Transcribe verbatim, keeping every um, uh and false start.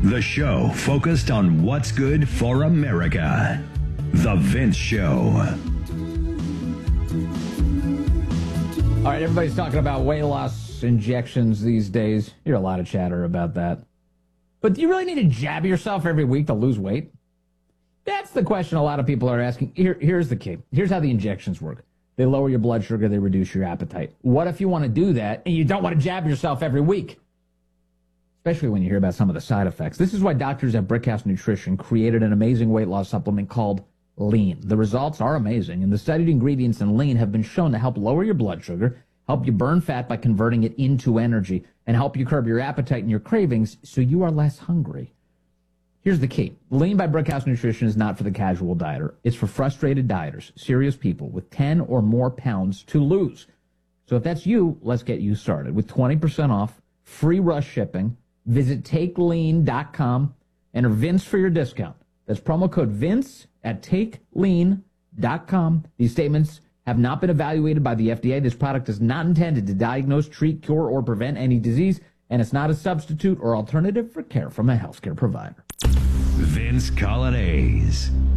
The show focused on what's good for America. The Vince Show. All right, everybody's talking about weight loss injections these days. You hear a lot of chatter about that. But do you really need to jab yourself every week to lose weight? That's the question a lot of people are asking. Here, here's the key. Here's how the injections work. They lower your blood sugar. They reduce your appetite. What if you want to do that and you don't want to jab yourself every week? Especially when you hear about some of the side effects. This is why doctors at Brickhouse Nutrition created an amazing weight loss supplement called Lean. The results are amazing, and the studied ingredients in Lean have been shown to help lower your blood sugar, help you burn fat by converting it into energy, and help you curb your appetite and your cravings so you are less hungry. Here's the key. Lean by Brickhouse Nutrition is not for the casual dieter. It's for frustrated dieters, serious people with ten or more pounds to lose. So if that's you, let's get you started. With twenty percent off, free rush shipping, visit take lean dot com, enter Vince for your discount. That's promo code Vince at take lean dot com. These statements have not been evaluated by the F D A. This product is not intended to diagnose, treat, cure, or prevent any disease, and it's not a substitute or alternative for care from a healthcare provider. Vince Coglianese.